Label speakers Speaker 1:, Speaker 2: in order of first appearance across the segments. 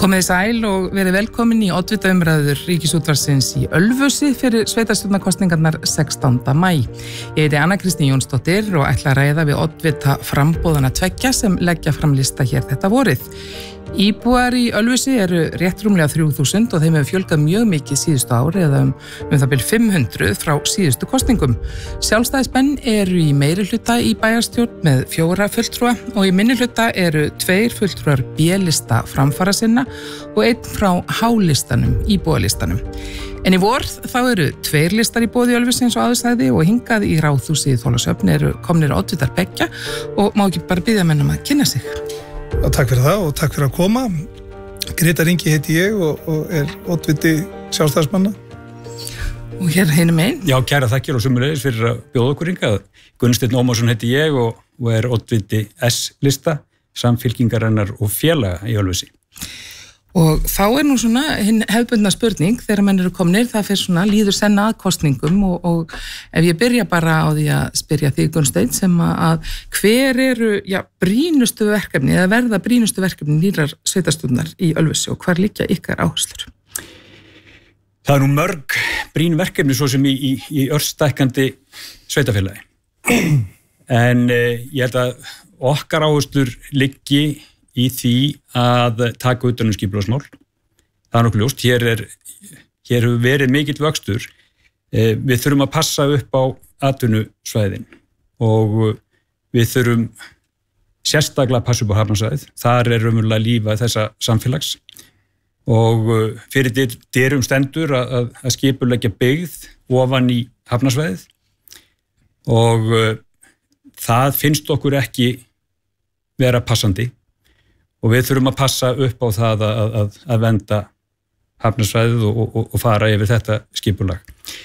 Speaker 1: Komið sæl og verið velkomin í oddvita umræður Ríkisútvarpsins í Ölfusi fyrir sveitarstjórnarkosningarnar 16. maí. Ég heiti Anna Kristín Jónsdóttir og ætla að ræða við oddvita framboðana tveggja sem leggja fram lista hér þetta vorið. Íbúar í Ölfusi eru rétt rúmlega 3000 og þeim hefur fjölgað mjög mikið síðustu ári eða það bil 500 frá síðustu kosningum. Sjálfstæðismenn eru í meirihluta í bæjarstjórn með 4 fulltrúa og í minnihluta eru 2 fulltrúar B-lista framfara sinna og 1 frá H-listanum, íbúalistanum. En í vor þá eru 2 listar í boði Ölfusi eins og áður sagði og hingað í Ráðhúsið í Þorlákshöfn eru komnir oddvitar beggja og má ekki bara biðja menn að kynna sig.
Speaker 2: Já, takk fyrir það og takk fyrir að koma. Grétar Ingi heiti ég og er oddviti sjálfstæðismanna.
Speaker 1: Og hér hinum einn.
Speaker 3: Já, kæra þakkir og sömuleiðis fyrir að bjóða okkur hingað. Gunnsteinn Ómarsson heiti ég og er oddviti S-lista, samfylkingarinnar og félaga í Ölfusi.
Speaker 1: Og þá nú svona hinn hefðbundna spurning þegar menn eru komnir, það fyrir svona líður senna að kosningum og ef ég byrja bara á því að spyrja þig Gunnsteinn sem að hver eru brýnustu verkefni eða verða brýnustu verkefni nýrar sveitarstjórnar í Ölfusi og hvar liggja ykkar áherslur?
Speaker 3: Það nú mörg brýn verkefni svo sem í örstækkandi sveitarfélagi. En ég held að okkar áherslur liggi í því að taka utan skipulagsmál. Það nokkuð ljóst. Hér hefur verið mikill vöxtur. Við þurfum að passa upp á atvinnusvæðin og við þurfum sérstaklega að passa upp á hafnarsvæðið. Þar er raunverulega lífað þessa samfélags og fyrir dyrum stendur að skipuleggja byggð ofan í hafnarsvæðið og það finnst okkur ekki vera passandi. Og við þurfum að passa upp á það að venda hafnarsvæðið og fara yfir þetta skipulag.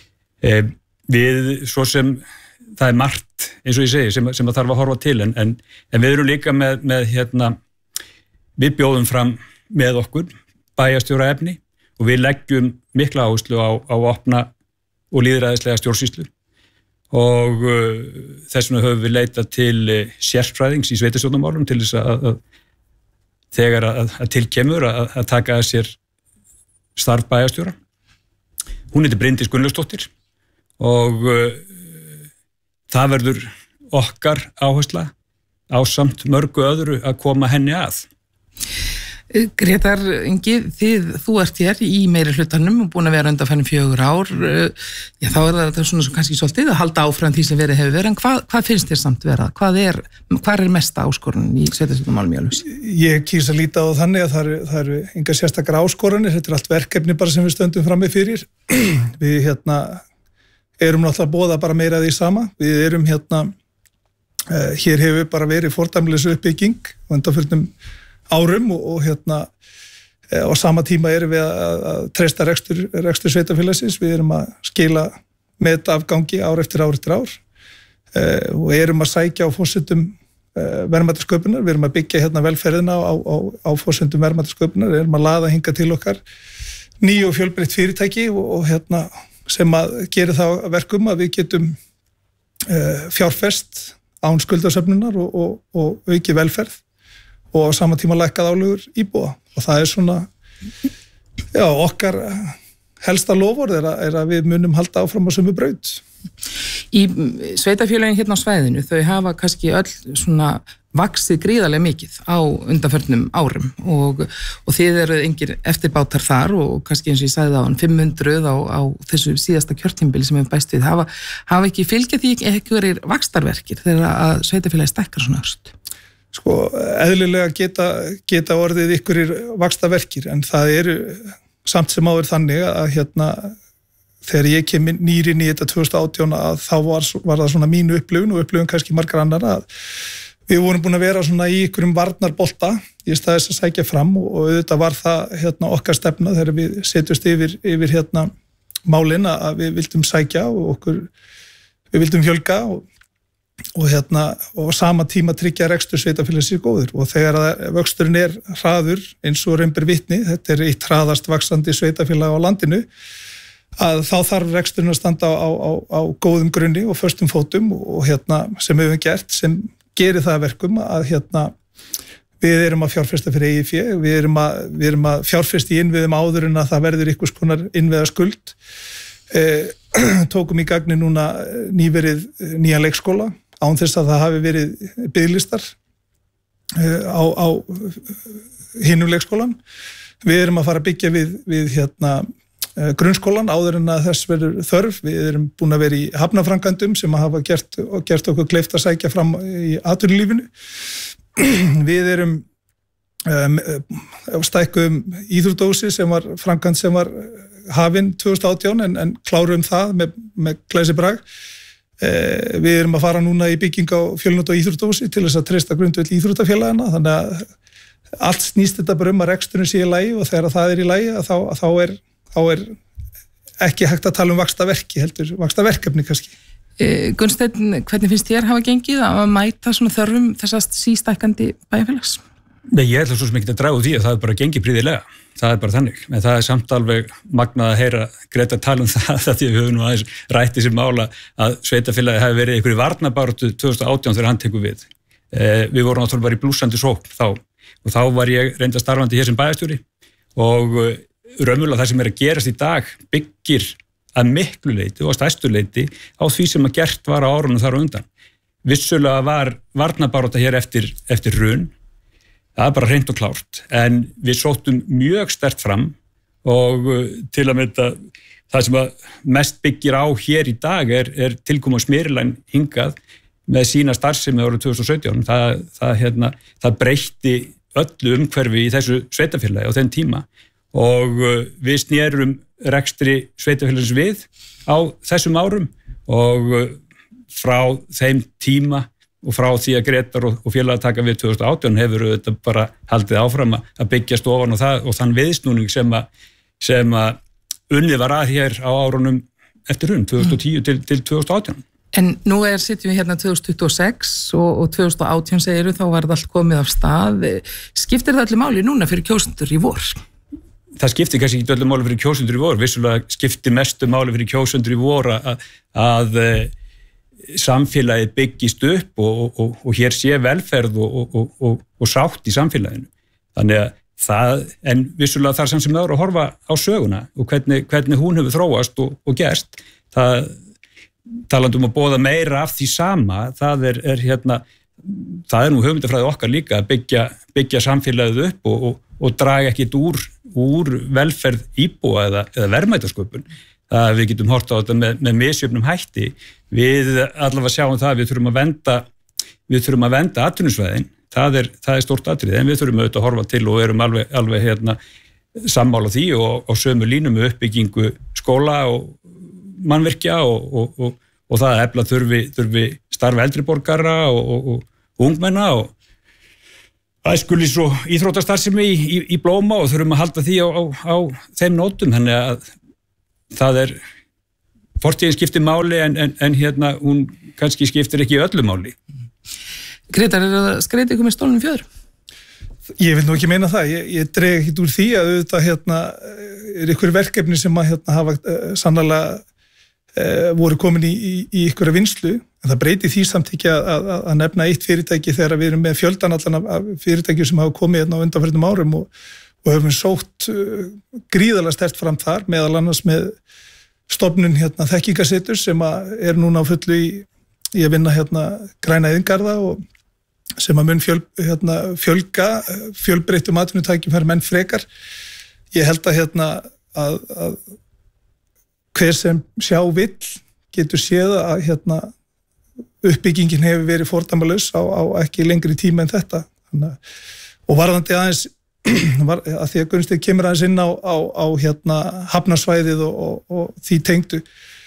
Speaker 3: Við, svo sem það margt, eins og ég segi, sem að þarf að horfa til, en við erum líka við bjóðum fram með okkur bæjarstjóra efni og við leggjum mikla áherslu á opna og lýðræðislega stjórnsýslu og þess vegna höfum við leitað til sérfræðings í sveitarstjórnarmálum til þess að þegar að tilkemur að taka að sér starf bæjarstjóra. Hún heitir Bryndís Gunnlaugsdóttir og það verður okkar áhersla ásamt mörgu öðru að koma henni að.
Speaker 1: Grétar Ingi, þú ert hér í meirihlutanum og búin að vera undanfarið 4 ár. Þá það svona kannski svolítið að halda áfram því sem hefur verið. En hvað finnst þér samt vera? Hvað er mesta áskorunin í sveitarstjórnarmálum í Ölfusi?
Speaker 2: Ég kýs að líta á þannig að það eru engar sérstakar áskorunir. Þetta er allt verkefni bara sem við stöndum frammi fyrir. Við erum náttúrulega að boða bara meira því sama. Við erum hér hefur bara verið fordæmlis uppbygging og undanförnum árum og á sama tíma erum við að treysta rekstur sveitarfélagsins. Við erum að skila met afgangi ár eftir ár og erum að sækja á forsendum verðmætasköpunar. Við erum að byggja velferðina á forsendum verðmætasköpunar. Við erum að laða hinga til okkar ný og fjölbreytt fyrirtæki og sem að gera það verkum að við getum fjárfest án skuldasöfnunar og auki velferð og á sama tíma lækkað álögur íbúa og það er svona okkar helsta loforð er að við munum halda áfram á sömu braut.
Speaker 1: Í sveitarfélögin hérna á svæðinu þau hafa kannski öll svona vaxið gríðarlega mikið á undanförnum árum og þið eru engir eftirbátar þar og kannski eins og ég sagði það 500 á þessu síðasta kjörtímabili sem við bæst við hafa ekki fylgjað því einhverjir vaxtarverkir þegar að sveitarfélagi stækkar svona öst.
Speaker 2: Sko, eðlilega geta orðið ykkurir vaxtarverkir en það eru samt sem áður þannig að þegar ég kem nýr inn í þetta 2018 að þá var það svona mínu upplifun og upplifun kannski margar annar að við vorum búin að vera svona í ykkurum varnarbolta í stað þess að sækja fram og auðvitað var það okkar stefna þegar við setjumst yfir málin að við vildum sækja og við vildum fjölga og sama tíma tryggja rekstur sveitarfélagsins góður og þegar vöxturinn er hraður eins og raun ber vitni, þetta er eitt hraðast vaxandi sveitarfélag á landinu að þá þarf reksturinn að standa á góðum grunni og föstum fótum og sem við höfum gert sem gerir það verkum að við erum að fjárfesta fyrir eigið fé, við erum að fjárfesta í innviðum áður en að það verður einhvers konar innviðaskuld. Tókum í gagni núna nýverið nýjan leikskóla án þess að það hafi verið biðlistar á hinum leikskólan. Við erum að fara að byggja við grunnskólan áður en að þess verður þörf. Við erum búin að vera í hafnaframkvæmdum sem hafa gert okkur kleift að sækja fram í atvinnulífinu. Við erum stækkuðum íþróttahúsi sem var framkvæmd sem var hafin 2018 en kláruðum það með glæsibrag. Við erum að fara núna í bygging á fjölnota íþróttahúsi til þess að treysta grundvöll íþróttafélagana, þannig að allt snýst þetta bara að reksturinn sé í lagi og þegar það er í lagi þá er ekki hægt að tala vaxtaverki, heldur vaxtaverkefni kannski.
Speaker 1: Gunnsteinn, hvernig finnst þér hafa gengið að mæta svona þörfum þessast sístækkandi bæjarfélags?
Speaker 3: Nei, ég ætla svo sem ekki að draga úr því að það er bara gengið prýðilega. Það er bara þannig. En það er samt alveg magnað að heyra Greta tala það því að við höfum nú aðeins rætt þessi mála að sveitarfélagi hafi verið einhverju varnarbaráttu 2018 þegar hann tekur við. Við vorum náttúrulega bara í blúsandi sókn þá og þá var ég reynda starfandi hér sem bæjarstjóri og raunverulega það sem er að gerast í dag byggir að miklu leyti og að stærstu leyti á því sem að gert var á árunum þar á undan. Vissulega var varnarbarátta hér eftir hrun, það er bara hreint og klárt, en við sóttum mjög sterkt fram og til að mynda það sem að mest byggir á hér í dag er tilkoma Smyrilæn hingað með sína starfsemi árið 2017. Það breytti öllu umhverfi í þessu sveitarfélagi á þenn tíma og við snérum rekstri sveitarfélagsins við á þessum árum og frá þeim tíma og frá því að Gretar og félagar taka við 2018 hefur þetta bara haldið áfram að byggjast ofan og þann viðsnúning sem að unnið var að hér á árunum eftir hrun 2010 til 2018.
Speaker 1: En nú sitjum við hérna 2026 og 2018 segiru, þá var það allt komið af stað. Skiptir það öllu máli núna fyrir kjósendur í vor?
Speaker 3: Það skiptir kannski ekki öllu máli fyrir kjósendur í vor, vissulega skiptir mestu máli fyrir kjósendur í vor að samfélagið byggist upp og hér sé velferð og sátt í samfélaginu. Þannig að en vissulega þar sem það að horfa á söguna og hvernig hún hefur þróast og gerst, talandi að boða meira af því sama, það er nú hugmyndafræði okkar líka að byggja samfélagið upp og draga ekkit úr velferð íbúa eða verðmætasköpun. Það við getum hort á þetta með misjöfnum hætti. Við allavega sjáum það að við þurfum að venda atvinnusvæðin. Það er stórt atriði, en við þurfum auðvitað að horfa til og erum alveg sammála því og á sömu línum með uppbyggingu skóla og mannvirkja og það að efla þurfi starfa eldri borgara og ungmenna og æskulís og íþróttastarfsemi í blóma og þurfum að halda því á þeim nótum, þannig að það fortíðin skiptir máli en hún kannski skiptir ekki öllu máli.
Speaker 1: Gretar, það skreiti ykkur með stólnum fjöður?
Speaker 2: Ég vil nú ekki meina það, ég dreg ekki úr því að auðvitað ykkur verkefni sem að hafa sannlega voru komin í ykkur vinslu, en það breyti því samt ekki að nefna eitt fyrirtæki þegar við erum með fjöldan allan af fyrirtækjum sem hafa komið á undanförnum árum og höfum sótt gríðarlega sterkt fram þar, meðal annars með stofnun þekkingasetur sem er núna á fullu í að vinna græna iðngarða og sem að mun fjölga fjölbreyttum atvinnutækjum fyrir menn frekar. Ég held að hver sem sjá vill getur séð að uppbyggingin hefur verið fordæmalaus á ekki lengri tíma en þetta. Og varðandi aðeins að því að Gunnsteinn kemur aðeins inn á hafnarsvæðið og því tengdu,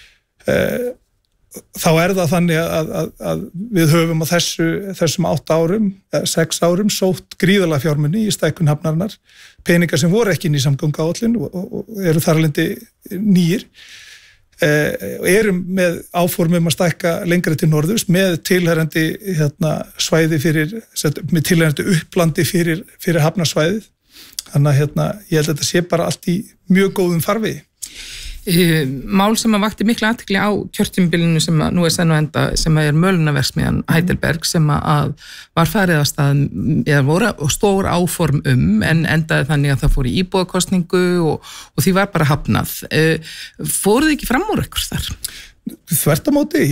Speaker 2: þá það þannig að við höfum á þessum 8 árum, 6 árum sótt gríðarlega fjármuni í stækkun hafnarinnar, peningar sem voru ekki inn í samgönguáætlun og eru þar af leiðandi nýir. Erum með áformum að stækka lengra til norðurs með tilheyrandi svæði með tilheyrandi upplandi fyrir hafnarsvæðið. Þannig að ég held að þetta sé bara allt í mjög góðum farvegi.
Speaker 1: Mál sem að vakti mikla athygli á kjörtímabilinu sem að nú senn og enda, sem að Mölunarverksmiðjan Heidelberg, sem að var farið af stað, eða voru stór áform en endaði þannig að það fór í íbúðakosningu og því var bara hafnað. Fóruð ekki fram úr ykkur þar?
Speaker 2: Þvert á móti,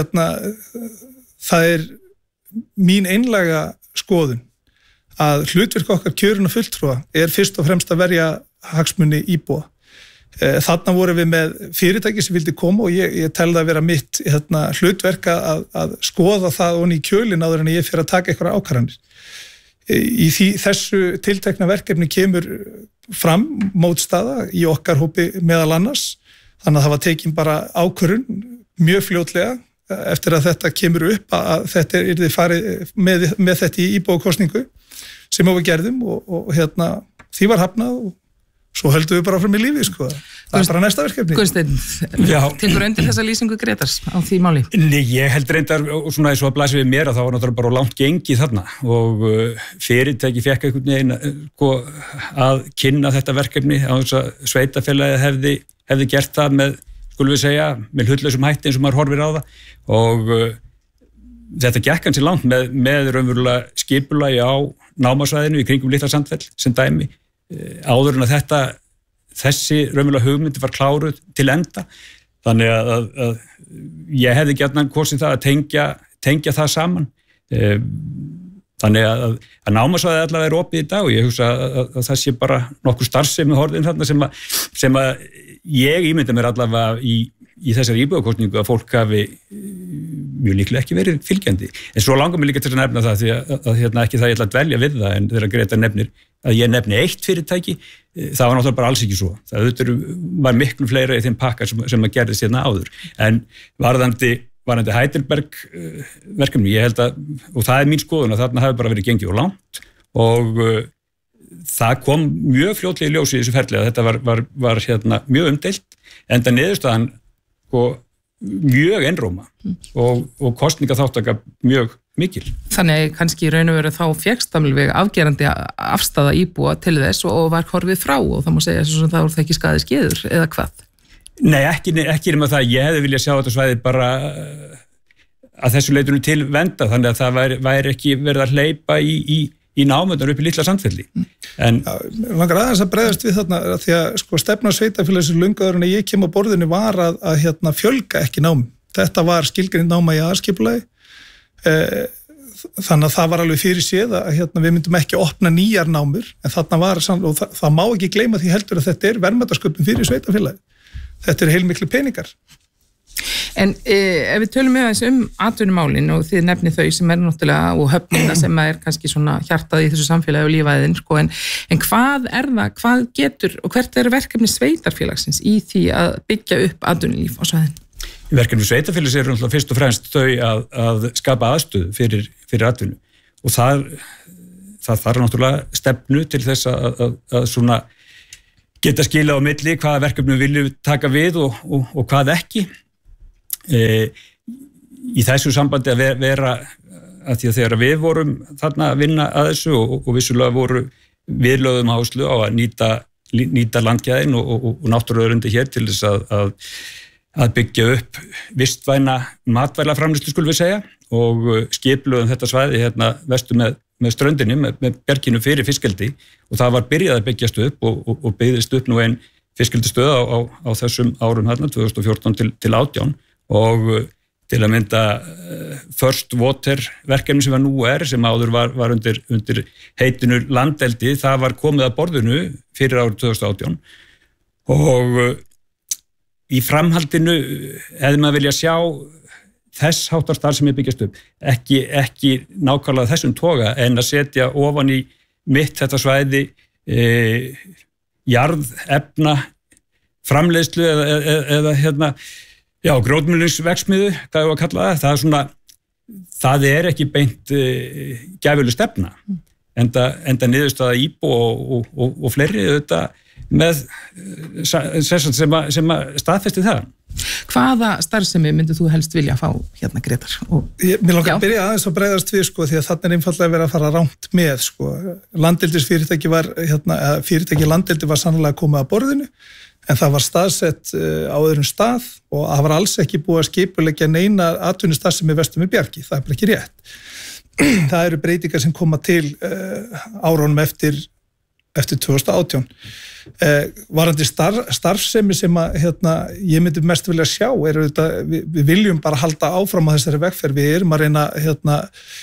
Speaker 2: það mín einlæga skoðun að hlutverk okkar kjöruna fulltrúa fyrst og fremst að verja hagsmuni íbúa. Þarna vorum við með fyrirtæki sem vildi koma og ég telði að vera mitt hlutverk að skoða það onni í kjölinn áður en ég fyrir að taka eitthvað ákvarðanir. Í þessu tiltekna verkefni kemur fram mótstaða í okkar hópi meðal annars, þannig að það var tekin bara ákvörðun mjög fljótlega eftir að þetta kemur upp að þetta yrði farið með þetta í íbúðakosningu sem við gerðum og því var hafnað og svo höldum við bara fram í lífi, sko. Það bara næsta verkefni.
Speaker 1: Guðsteinn, tekur undir þessa lýsingu Grétars á því máli?
Speaker 3: Nei, ég held reyndar, og svona eins og að blæsa við mér að það var náttúrulega bara langt gengið þarna og fyrirtæki fekk einhvern veginn að kynna þetta verkefni á þess að sveitarfélagið hefði gert það með, skulum við segja, með hlutlausum hætti eins og maður horfir á það og þetta gekk hansi langt með raunverulega skipulagi á námasvæðinu í kringum Litla Sandfell sem dæmi áður en að þessi raunverulega hugmyndi var kláruð til enda þannig að ég hefði gjarnan kosið það að tengja það saman þannig að námasvæði allavega opið í dag og ég hugsa að það sé bara nokkur starfsemi horfin þarna sem að ég ímynda mér allavega í þessari íbúðakosningu að fólk hafi mjög líklega ekki verið fylgjandi. En svo langar mér líka til að nefna það því að ekki það ég ætla að dvelja við það en þegar Grétar nefnir að ég nefni eitt fyrirtæki, það var náttúrulega bara alls ekki svo. Það var miklu fleira í þeim pakkar sem að gerðist hérna áður. En varðandi Heidelberg verkefni, ég held að, og það mín skoðun að þarna hafi bara verið gengið og langt og það kom mjög fljótlega í ljós í þessu ferli að þetta var mjög umdeilt, enda niðurstaðan mjög einróma og kosningaþáttaka mjög mikil.
Speaker 1: Þannig kannski í raun og veru þá fékkst alveg afgerandi afstaða íbúa til þess og var horfið frá og það má segja svo sem það voru það ekki skaði skeður eða hvað?
Speaker 3: Nei, ekki nema það. Ég hefði viljað sjá þetta svæði bara að þessu leitinu til venda þannig að það væri ekki verið að hleypa í námundar upp í Litla Sandfelli.
Speaker 2: Langar aðeins að bregðast við þarna því að stefna sveitarfélags lungaður en ég kem á borðinu var að fjölga ekki námum. Þetta var skilgreind náma í aðskipulagi þannig að það var alveg fyrir séð að við myndum ekki opna nýjar námur en þarna var og það má ekki gleyma því heldur að þetta verðmætasköpun fyrir sveitarfélagi. Þetta heilmiklu peningar.
Speaker 1: En ef við tölum með þessu atvinnumálin og þið nefnið þau sem náttúrulega og höfnina sem kannski svona hjartað í þessu samfélagi og lífæðin en hvað það, hvað getur og hvert verkefni sveitarfélagsins í því að byggja upp atvinnulíf á svæðin?
Speaker 3: Verkefni sveitarfélags náttúrulega fyrst og fremst þau að skapa aðstöðu fyrir atvinnu og það þarf náttúrulega stefnu til þess að svona geta skilað á milli hvaða verkefni viljum taka við og hvað ekki. Í þessu sambandi að vera að því að þegar við vorum þarna að vinna að þessu og vissulega voru viðlögðum áherslu á að nýta landgæðin og náttúruauðurundi hér til þess að byggja upp vistvæna matvælaframleiðslu skulum við segja og skipulögðum þetta svæði hérna vestu með ströndinni, með bjarginu fyrir fiskeldi og það var byrjað að byggjast upp og byggðist upp nú einn fiskeldistöð á þessum árum hérna 2014 til 2018 og til að mynda First Water verkefni sem nú sem áður var undir heitinu landeldi, það var komið að borðinu fyrir árið 2018 og í framhaldinu hefði maður vilja sjá þess háttar starf sem byggjast upp, ekki nákvæmlega þessum toga en að setja ofan í mitt þetta svæði jarðefna framleiðslu eða grótmýlingsverksmiðju, hvað ég að kalla það, það ekki beint gæfuleg stefna, enda niðurstaða íbúa og fleiri auðvitað með sem staðfesti það.
Speaker 1: Hvaða starfsemi myndir þú helst vilja fá hérna Grétar?
Speaker 2: Mér langar að byrja aðeins að bregðast við því að þarna einfaldlega verið að fara rangt með Landeldisfyrirtæki var fyrirtæki Landeldi var sannlega komið að borðinu. en það var staðsett á öðrum stað og það var alls ekki búið að skipuleggja neina atvinnustað sem vestur með Bjargi, það bara ekki rétt. Það eru breytingar sem koma til árunum eftir 2018. Varandi starfsemi sem að ég myndi mest vilja sjá við viljum bara halda áfram á þessari vegferð, við erum að reyna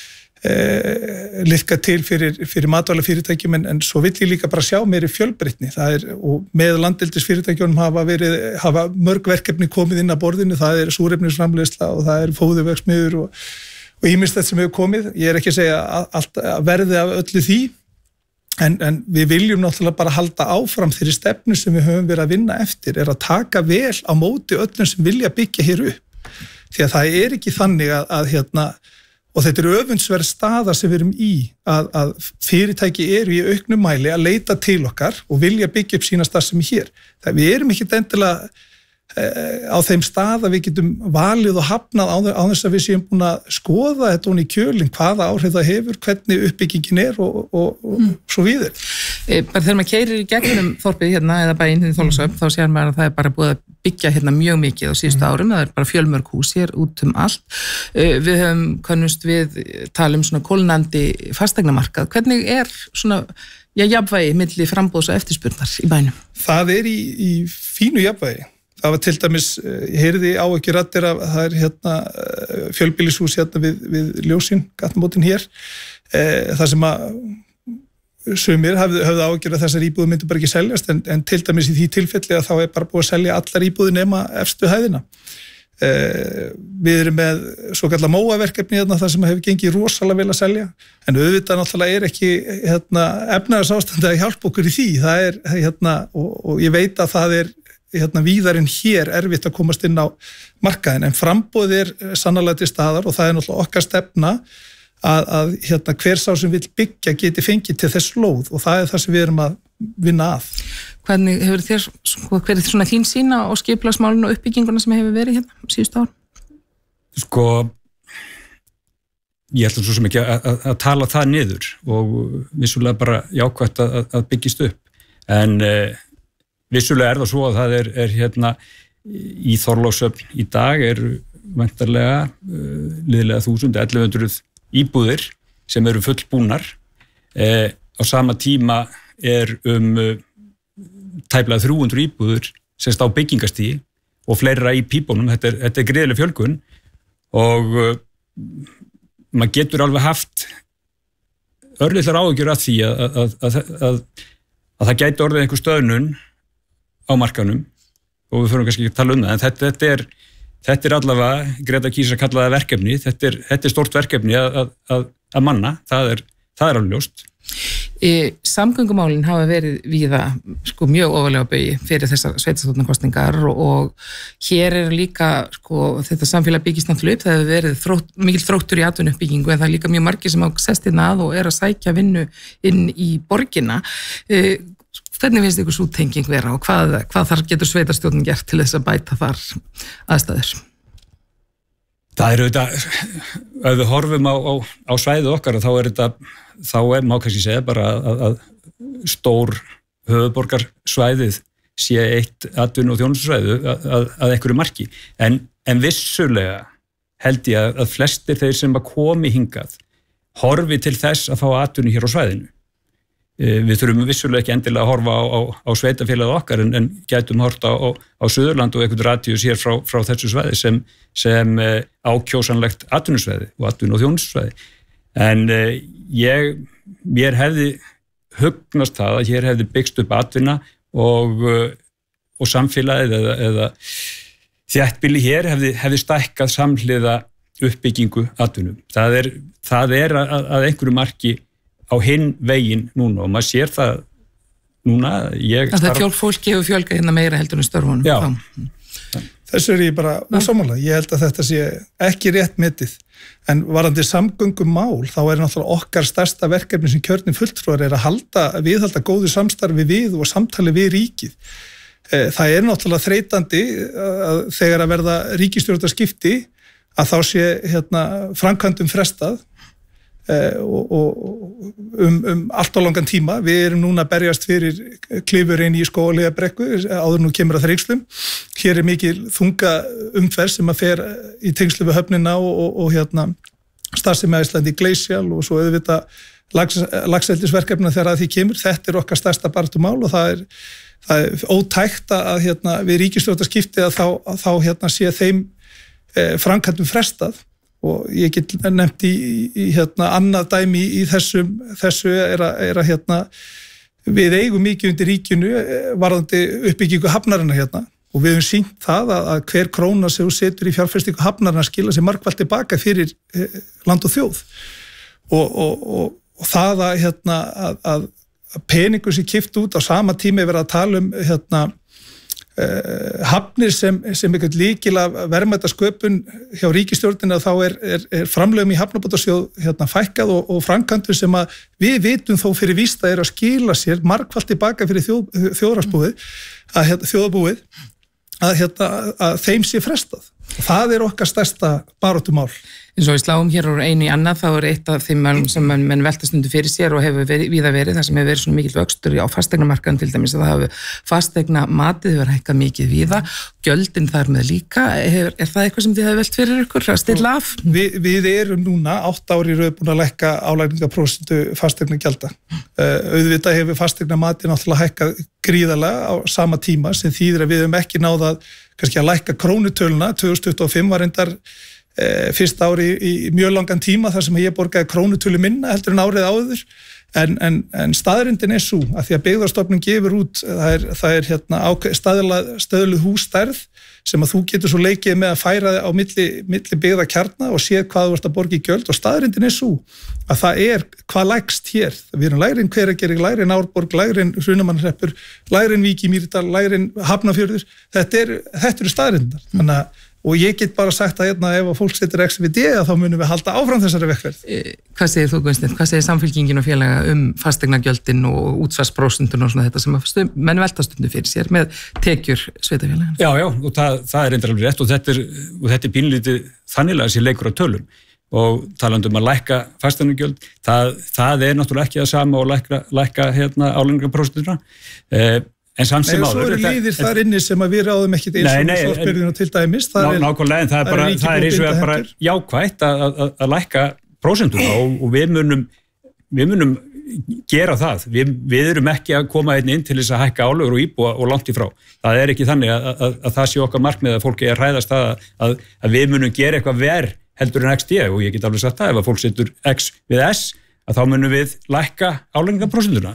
Speaker 2: liðka til fyrir matvælafyrirtækjum en svo vill ég líka bara sjá meiri fjölbreytni, og með landeldisfyrirtækjunum hafa mörg verkefni komið inn að borðinu, það súrefnisframleiðsla og það fóðurverksmiðjur og ýmislegt sem hefur komið. Ég er ekki að segja allt að verði af öllu því, en við viljum náttúrulega bara halda áfram þeirri stefnu sem við höfum verið að vinna eftir, að taka vel á móti öllum sem vilja byggja hér upp. Því að það er ekki þannig að og þetta öfundsverð staða sem við erum í, að fyrirtæki eru í auknum mæli að leita til okkar og vilja byggja upp sína starfsemi hér. Við erum ekki endilega á þeim stað að við getum valið og hafnað á þess að við séum búin að skoða þetta í kjölinn, hvaða áhrif það hefur, hvernig uppbyggingin er og svo víðir.
Speaker 1: Bara þegar maður keyrir í gegnum þorpið eða bæinn í Þorlákshöfn, þá sér maður að það er bara búið að byggja mjög mikið á síðustu árum, það er bara fjölmörg hús hér út allt. Við höfum kannust við tala svona kólnandi fasteignamarkað. Hvernig svona jafnvægi milli framboðs og eftirspurnar í bænum? Það
Speaker 2: er í fínu jafnvægi. Það var til dæmis, ég heyrði áhyggjur raddir að það er fjölbýlishús við Ljósin, gatnamótin hér, þar sem að sumir höfðu áhyggjur að þessar íbúður myndi bara ekki seljast, en til dæmis í því tilfelli að þá er bara búið að selja allar íbúður nema efstu hæðina. Við erum með svo kallar móaverkefni þar sem hefur gengið rosalega vel að selja, en auðvitað náttúrulega er ekki efnahagsástandi að hjálpa okkur í því, það er, og ég veit að það er víðarinn hér erfitt að komast inn á markaðin, en framboð sannarlega til staðar og það er náttúrulega okkar stefna að hver sá sem vill byggja geti fengið til þess lóð og það er það sem við erum að vinna að.
Speaker 1: Hvernig hefur hver er svona þín sýn á skipulagsmálinu og uppbygginguna sem hefur verið síðustu ár?
Speaker 3: Ég ætla svo sem ekki að tala það niður og vissulega bara jákvætt að byggjast upp, en vissulega það svo að það er í Þorlákshöfn í dag væntanlega liðlega 1100 íbúðir sem eru fullbúnar. Á sama tíma tæplega 300 íbúðir semst á byggingastígi og fleira í pípunum. Þetta er gríðarleg fjölgun og maður getur alveg haft örlitlar áhyggjur af því að það gæti orðið einhver stöðnun á markanum og við förum kannski ekki að tala það, en þetta er allavega, Greta kýs að kalla það verkefni, þetta er stórt verkefni að manna, það er alveg ljóst.
Speaker 1: Samgöngumálin hafa verið víða mjög ofarlega á baugi fyrir þessar sveitarstjórnarkosningar og hér líka þetta samfélag byggist náttúrulega upp, það hefur verið mikil þróttur í atvinnuuppbyggingu en það er líka mjög margir sem á sest að og að sækja vinnu inn í borgina. Hvernig finnst ykkur sú tenging vera og hvað þar getur sveitarstjórnin gert til þess að bæta þar aðstæður?
Speaker 3: Það er auðvitað, ef við horfum á svæðið okkar þá má kannski segja bara að stór höfuðborgarsvæðið sé eitt atvinnu- og þjónustusvæði að einhverju marki. En vissulega held ég að flestir þeir sem komi hingað horfi til þess að fá atvinnu hér á svæðinu. Við þurfum vissulega ekki endilega að horfa á sveitafélagið okkar en gætum horta á Suðurland og einhvern radíus hér frá þessu svæði sem ákjósanlegt atvinnusvæði og atvinnu- og þjónustusvæði. En mér hefði hugnast það að hér hefði byggst upp atvinna og samfélagið eða þéttbýli hér hefði stækkað samhliða uppbyggingu atvinnu. Það er að einhverju marki á hinn veginn núna og maður sér það núna.
Speaker 1: Það fólki hefur fjölgað meira heldur en störfunum.
Speaker 3: Já.
Speaker 2: Þessu ég bara ósammála. Ég held að þetta sé ekki rétt metið. En varandi samgöngumál, þá náttúrulega okkar stærsta verkefni sem kjörnir fulltrúar að viðhalda góðu samstarfi við og samtali við ríkið. Það náttúrulega þreytandi þegar að verða ríkisstjórnarskipti að þá sé framkvæmdum frestað allt á langan tíma. Við erum núna að berjast fyrir klifurinn í Skógarhlíðarbrekku áður nú kemur að Þrengslum. Hér mikil þunga umferð sem að fer í tengslu við höfnina og starfsemi Icelandic Glacial og svo auðvitað laxeldisverkefna þegar að því kemur. Þetta okkar stærsta baráttumál og það er ótækt að við ríkisstjórnarskipti að þá sé þeim framkvæmdum frestað og ég get nefnt í annað dæmi í þessu er að við eigum mikið undir ríkinu varðandi uppbyggingu hafnarinnar og við höfum sýnt það að hver króna sem þú setur í fjárfestingu hafnarinnar skila sér margfalt tilbaka fyrir land og þjóð og það að peningur sem kipt út á sama tíma verið að tala um hafnir sem eitthvað lykil af verðmætasköpun hjá ríkisstjórninni þá er framlögum í hafnabótasjóð fækkað og framkvæmdur sem að við vitum þó fyrir víst að að skila sér margfalt tilbaka fyrir þjóðarbúið að þeim sé frestað. Það okkar stærsta baráttumál.
Speaker 1: Eins og við sláum hér úr einu í annað, þá eitt af þeim sem menn velta stundu fyrir sér og hefur víða verið, það sem hefur verið svona mikill vöxtur á fasteignamarkaðum til dæmis, að það hefur fasteignamatið hefur hækkað mikið víða, gjöldin þar með líka, er það eitthvað sem þið hefur velt fyrir ykkur að stilla af?
Speaker 2: Við erum núna 8 ári í röð búin að lækka álagningarprósentu fasteignagjaldar. Auðvitað hefur fasteignamatið náttúrulega hækkað gríðarlega á sama tíma sem þýðir að við höfum ekki náð að lækka krónutöluna. 2025 var reyndar fyrsta ári í mjög langan tíma þar sem ég borgaði krónutölu minna heldur en árið áður en staðrindin sú að því að Byggðastofnun gefur út það er stöðluð hússtærð sem að þú getur svo leikið með að færa á milli byggðakjarna og séð hvað þú ert að borga í gjöld og staðrindin sú að það hvað lægst hér. Við erum lægri en Hveragerði, lægri en Árborg, lægri en Hrunamannahreppur, lægri en Vík í Mýrdal, lægri en Hafnarfjörður. Þetta eru staðrindar. Þannig að og ég get bara sagt að ef fólk setur XVD þá munum við halda áfram þessari vegferð.
Speaker 1: Hvað segir þú, Gunnsteinn? Hvað segir Samfylkingin og félaga fasteignagjöldin og útsvarsprósentun og svona þetta sem menn velta stundu fyrir sér með tekjur sveitarfélagana? Já,
Speaker 3: og það er reyndar alveg rétt og þetta er pínlítið þannilega sem leikur á tölum og talandi að lækka fasteignagjöld, það er náttúrulega ekki það sama og lækka álagningarprósentuna. En samt sem áður.
Speaker 2: Svo liðir þar inni sem að við ráðum ekkit eins og sorpbyrðinu til dæmis.
Speaker 3: Nákvæmlega, en það er eins og það bara jákvætt að lækka prósentuna og við munum gera það. Við erum ekki að koma inn til þess að hækka álögur og íbúa og langt í frá. Það er ekki þannig að það sé okkar markmið að fólki hræðast að við munum gera eitthvað verð heldur en XD og ég get alveg sagt það ef að fólk setur X við S að þá munum við lækka álagningarprósentuna.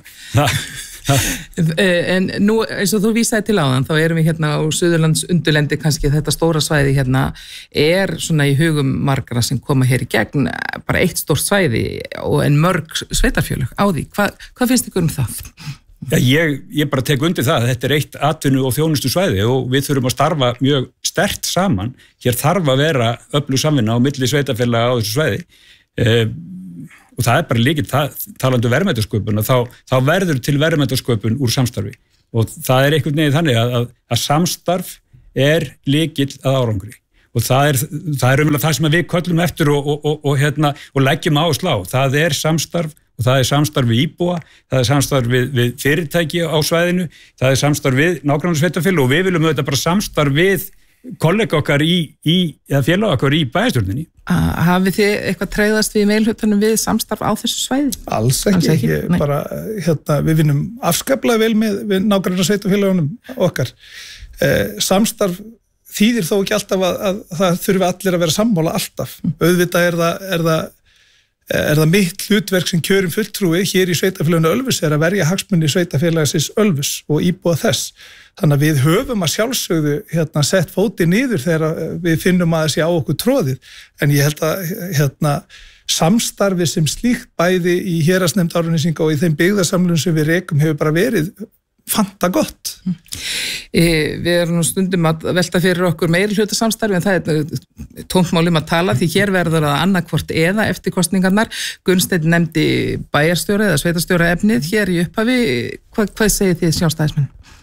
Speaker 1: En nú eins og þú vísaði til áðan þá erum við á Suðurlands undirlendi kannski þetta stóra svæði er svona í hugum margra sem koma hér í gegn bara eitt stórt svæði en mörg sveitarfélög á því. Hvað finnst ykkur það?
Speaker 3: Já, ég bara tek undir það að þetta er eitt atvinnu og þjónustu svæði og við þurfum að starfa mjög sterkt saman. Hér þarf að vera öflug samvinna á milli sveitarfélaga á þessu svæði. Og það er bara líkið, talandi verðmætasköpun, þá verður til verðmætasköpun úr samstarfi. Og það er einhvern veginn þannig að samstarf er líkill að árangri. Og það er umlega það sem við köllum eftir og leggjum áherslu á. Það er samstarf og það er samstarf við íbúa, það er samstarf við fyrirtæki á svæðinu, það er samstarf við nágrannasveitarfélög og við viljum auðvitað bara samstarf við kollega okkar eða félag okkar í bæjarstjórninni.
Speaker 1: Hafið þið eitthvað tregðast við meilhlutanum við samstarf á þessu svæði?
Speaker 2: Alls ekki. Við vinnum afskaplega vel við nágrannasveitarfélagunum okkar. Samstarf þýðir þó ekki alltaf að það þurfi allir að vera sammála alltaf. Auðvitað er það mitt hlutverk sem kjörum fulltrúi hér í sveitarfélaginu Ölfus er að verja hagsmuni sveitarfélagsins Ölfus og íbúa þess. Þannig að við höfum að sjálfsögðu sett fótið niður þegar við finnum að þessi á okkur tróðið. En ég held að samstarfi sem slíkt bæði í héraðsnefnd Árnessýninga og í þeim byggðasamlunum sem við rekum hefur bara verið fanta gott.
Speaker 1: Við erum nú stundum að velta fyrir okkur meiri hlutasamstarfi en það er tómmáli að tala því hér verður að annarkvort eða eftir kosningarnar. Gunnsteinn nefndi bæjarstjóra eða sveitarstjóra efnið hér í upphafi. Hvað segir þið sjálfstæðismenn?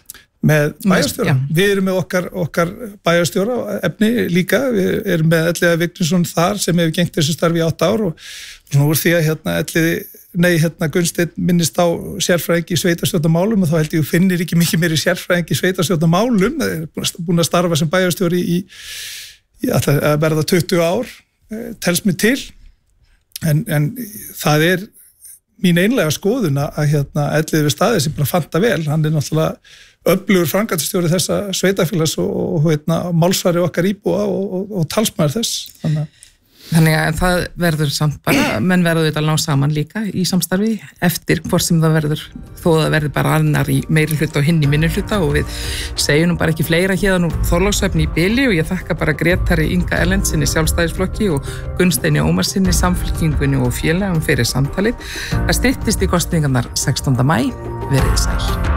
Speaker 2: með bæjarstjóra. Við erum með okkar bæjarstjóra efni líka, við erum með Elliða Vignisson þar sem hefur gengt þessu starfi í 8 ár og svona úr því að Gunnsteinn minnist á sérfræðing í sveitarstjórnarmálum og þá held ég finnir ekki mikið meiri sérfræðing í sveitarstjórnarmálum, það er búin að starfa sem bæjarstjóri í að verða 20 ár, telst mig til, en það er mín einlega skoðun að Elliði við staðið sem bara fanta vel, hann er náttúrulega öflugur framkvæmdastjóri þessa sveitarfélags og málsvari okkar íbúa og talsmaður þess.
Speaker 1: Þannig að það verður samt bara, menn verður þetta að ná saman líka í samstarfi eftir hvort sem það verður, þó það verður bara annar í meiri hluta og hinn í minni hluta og við segjum nú bara ekki fleira hérna úr Þorlákshöfn í bili og ég þakka bara Grétari Inga Erlendsinni Sjálfstæðisflokki og Gunnsteini Ómarsinni Samfylkingunni og félagum fyrir samtalið. Það styttist í kosningarnar 16. maí, verið sæl.